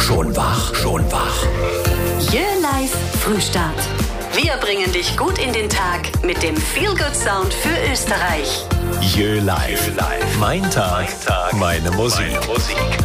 Schon wach, schon wach. Jö Live Frühstart. Wir bringen dich gut in den Tag mit dem Feel-Good-Sound für Österreich. Jö Live. Mein Tag, meine Musik.